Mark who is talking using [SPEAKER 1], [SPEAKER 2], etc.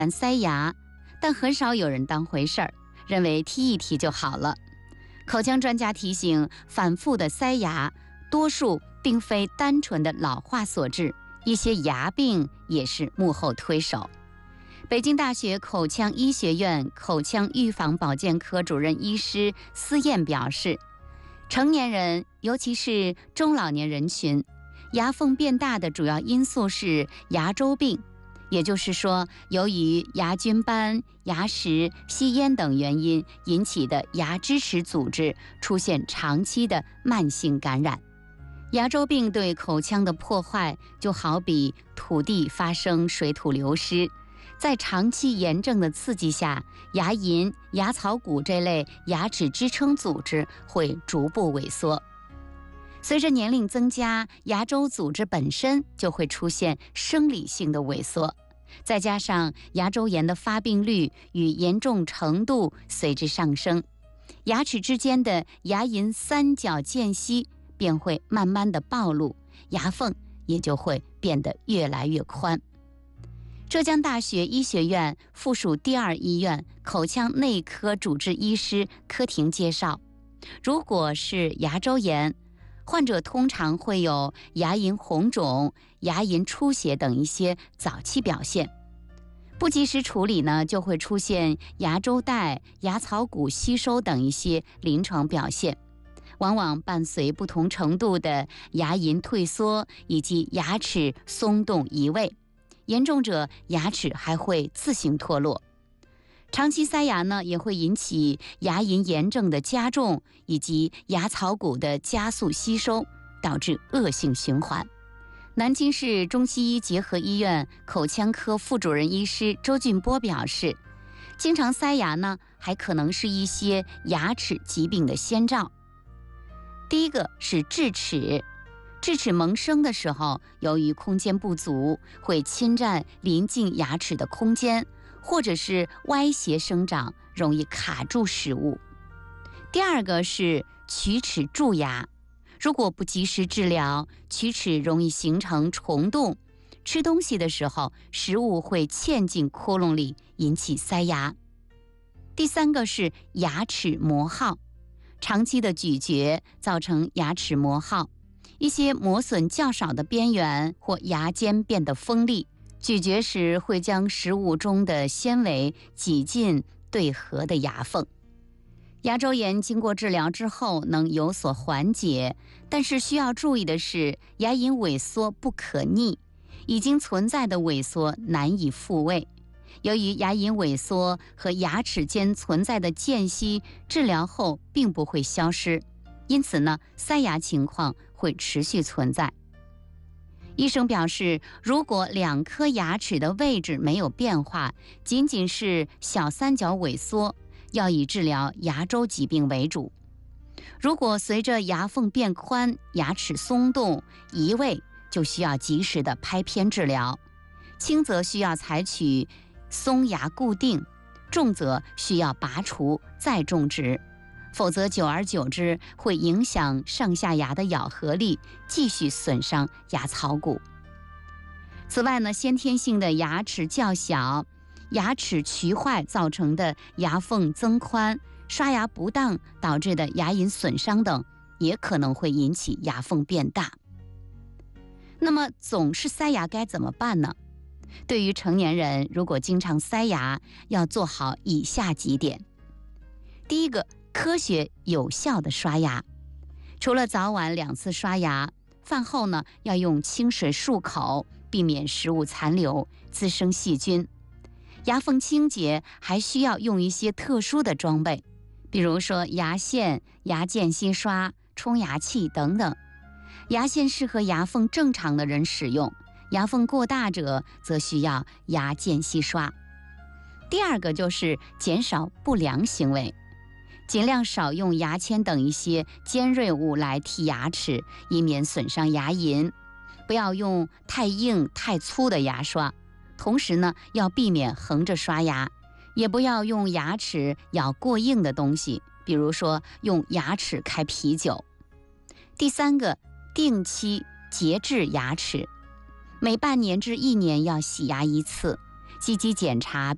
[SPEAKER 1] 塞牙，但很少有人当回事儿，认为剔一剔就好了。口腔专家提醒，反复的塞牙，多数并非单纯的老化所致，一些牙病也是幕后推手。北京大学口腔医学院口腔预防保健科主任医师司燕表示，成年人，尤其是中老年人群，牙缝变大的主要因素是牙周病，也就是说，由于牙菌斑、牙石、吸烟等原因引起的牙支持组织出现长期的慢性感染。牙周病对口腔的破坏，就好比土地发生水土流失，在长期炎症的刺激下，牙龈、牙槽骨这类牙齿支撑组织会逐步萎缩。随着年龄增加，牙周组织本身就会出现生理性的萎缩，再加上牙周炎的发病率与严重程度随之上升，牙齿之间的牙龈三角间隙便会慢慢的暴露，牙缝也就会变得越来越宽。浙江大学医学院附属第二医院口腔内科主治医师柯婷介绍，如果是牙周炎，患者通常会有牙龈红肿、牙龈出血等一些早期表现，不及时处理呢，就会出现牙周袋、牙槽骨吸收等一些临床表现，往往伴随不同程度的牙龈退缩以及牙齿松动移位，严重者牙齿还会自行脱落。长期塞牙呢，也会引起牙龈炎症的加重以及牙槽骨的加速吸收，导致恶性循环。南京市中西医结合医院口腔科副主任医师周俊波表示，经常塞牙呢，还可能是一些牙齿疾病的先兆。第一个是智齿，智齿萌生的时候，由于空间不足，会侵占邻近牙齿的空间，或者是歪斜生长，容易卡住食物。第二个是龋齿蛀牙，如果不及时治疗，龋齿容易形成虫洞，吃东西的时候，食物会嵌进窟窿里，引起塞牙。第三个是牙齿磨耗，长期的咀嚼造成牙齿磨耗，一些磨损较少的边缘或牙尖变得锋利，咀嚼时会将食物中的纤维挤进对合的牙缝。牙周炎经过治疗之后能有所缓解，但是需要注意的是，牙龈萎缩不可逆，已经存在的萎缩难以复位。由于牙龈萎缩和牙齿间存在的间隙，治疗后并不会消失，因此呢，塞牙情况会持续存在。医生表示，如果两颗牙齿的位置没有变化，仅仅是小三角萎缩，要以治疗牙周疾病为主。如果随着牙缝变宽，牙齿松动移位，就需要及时的拍片治疗，轻则需要采取松牙固定，重则需要拔除再种植，否则久而久之会影响上下牙的咬合力，继续损伤牙槽骨。此外呢，先天性的牙齿较小，牙齿龋坏造成的牙缝增宽，刷牙不当导致的牙龈损伤等，也可能会引起牙缝变大。那么总是塞牙该怎么办呢？对于成年人，如果经常塞牙，要做好以下几点。第一个，科学有效的刷牙，除了早晚2次刷牙，饭后呢要用清水漱口，避免食物残留滋生细菌。牙缝清洁还需要用一些特殊的装备，比如说牙线、牙间隙刷、冲牙器等等。牙线适合牙缝正常的人使用，牙缝过大者则需要牙间隙刷。第二个就是减少不良行为，尽量少用牙签等一些尖锐物来剔牙齿，以免损伤牙龈。不要用太硬太粗的牙刷，同时呢，要避免横着刷牙，也不要用牙齿咬过硬的东西，比如说用牙齿开啤酒。第三个，定期节制牙齿，每半年至1年要洗牙1次，积极检查